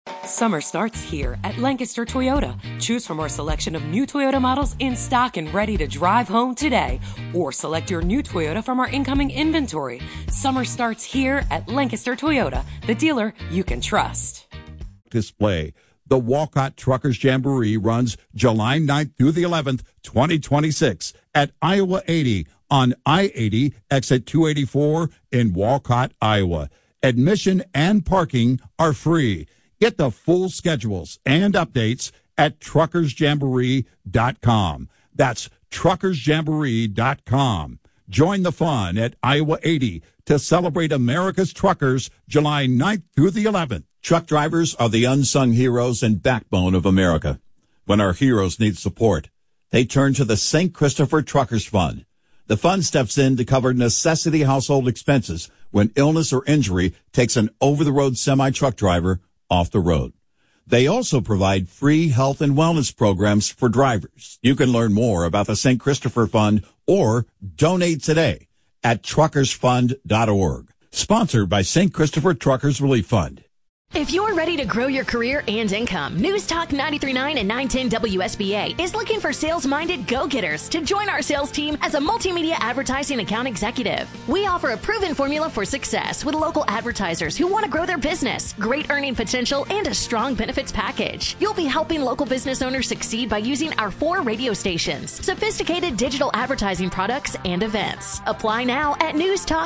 Summer starts here at Lancaster Toyota. Choose from our selection of new Toyota models in stock and ready to drive home today. Or select your new Toyota from our incoming inventory. Summer starts here at Lancaster Toyota, the dealer you can trust. Display. The Walcott Truckers Jamboree runs July 9th through the 11th, 2026 at Iowa 80 on I-80, exit 284 in Walcott, Iowa. Admission and parking are free. Get the full schedules and updates at truckersjamboree.com. That's truckersjamboree.com. Join the fun at Iowa 80 to celebrate America's truckers July 9th through the 11th. Truck drivers are the unsung heroes and backbone of America. When our heroes need support, they turn to the St. Christopher Truckers Fund. The fund steps in to cover necessity household expenses when illness or injury takes an over-the-road semi-truck driver off the road. They also provide free health and wellness programs for drivers. You can learn more about the St. Christopher Fund or donate today at truckersfund.org. Sponsored by St. Christopher Truckers Relief Fund. If you're ready to grow your career and income, News Talk 93.9 and 910 WSBA is looking for sales-minded go-getters to join our sales team as a multimedia advertising account executive. We offer a proven formula for success with local advertisers who want to grow their business, great earning potential, and a strong benefits package. You'll be helping local business owners succeed by using our 4 radio stations, sophisticated digital advertising products, and events. Apply now at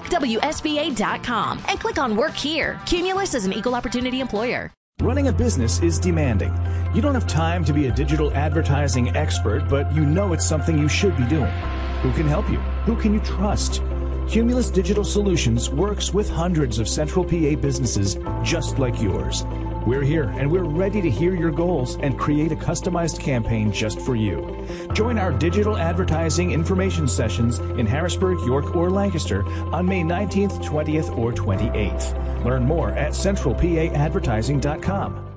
newstalkwsba.com and click on Work Here. Cumulus is an equal opportunity employer. Running a business is demanding. You don't have time to be a digital advertising expert, but you know it's something you should be doing. Who can help you? Who can you trust? Cumulus Digital Solutions works with hundreds of Central PA businesses just like yours. We're here and we're ready to hear your goals and create a customized campaign just for you. Join our digital advertising information sessions in Harrisburg, York, or Lancaster on May 19th, 20th, or 28th. Learn more at centralpaadvertising.com.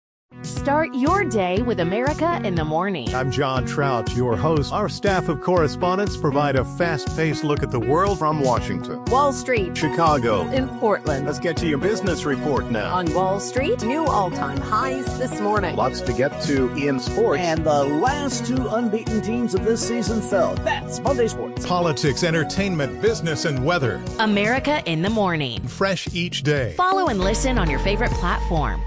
Start your day with America in the Morning. I'm John Trout, your host. Our staff of correspondents provide a fast-paced look at the world from Washington, Wall Street, Chicago, and Portland. Let's get to your business report now. On Wall Street, new all-time highs this morning. Lots to get to in sports. And the last 2 unbeaten teams of this season fell. That's Monday Sports. Politics, entertainment, business, and weather. America in the Morning. Fresh each day. Follow and listen on your favorite platform.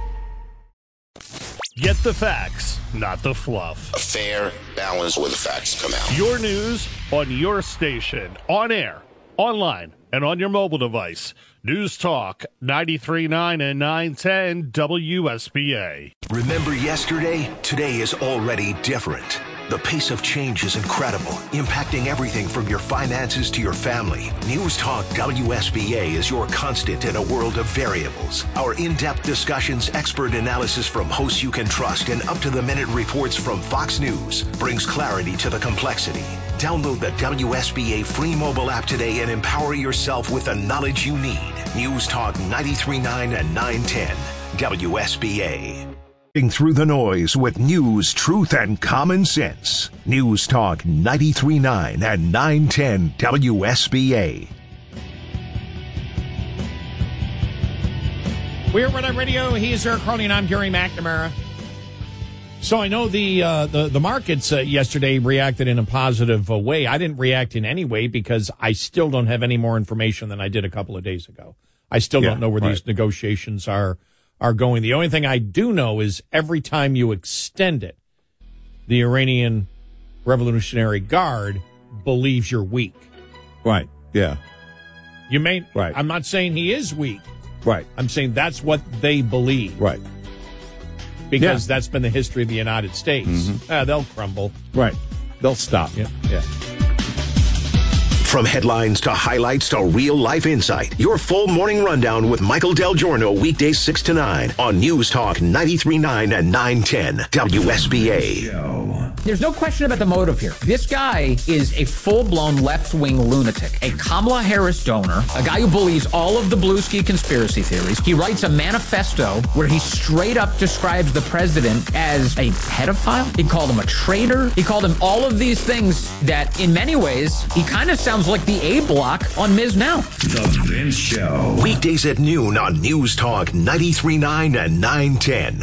Get the facts, not the fluff. A fair balance where the facts come out. Your news on your station, on air, online, and on your mobile device. News Talk 93.9 and 910 WSBA. Remember yesterday? Today is already different. The pace of change is incredible, impacting everything from your finances to your family. News Talk WSBA is your constant in a world of variables. Our in-depth discussions, expert analysis from hosts you can trust, and up-to-the-minute reports from Fox News brings clarity to the complexity. Download the WSBA free mobile app today and empower yourself with the knowledge you need. News Talk 93.9 and 910 WSBA. Through the noise with news, truth, and common sense. News Talk 93.9 and 910 WSBA. We're Red Eye Radio. He is Eric Carney, and I'm Gary McNamara. So I know the markets yesterday reacted in a positive way. I didn't react in any way because I still don't have any more information than I did a couple of days ago. I still don't know where these negotiations are going. The only thing I do know is every time you extend it, the Iranian Revolutionary Guard believes you're weak. Right. Yeah. You may. Right. I'm not saying he is weak. Right. I'm saying that's what they believe. Right. Because that's been the history of the United States. Mm-hmm. They'll crumble. Right. They'll stop. Yeah. From headlines to highlights to real-life insight, your full morning rundown with Michael Del Giorno, weekdays 6 to 9 on News Talk 93.9 and 910 WSBA. There's no question about the motive here. This guy is a full-blown left-wing lunatic, a Kamala Harris donor, a guy who believes all of the Bluesky conspiracy theories. He writes a manifesto where he straight up describes the president as a pedophile. He called him a traitor. He called him all of these things that, in many ways, he kind of sounds like the A block on Ms. Now. The Vince Show. Weekdays at noon on News Talk 93.9 and 910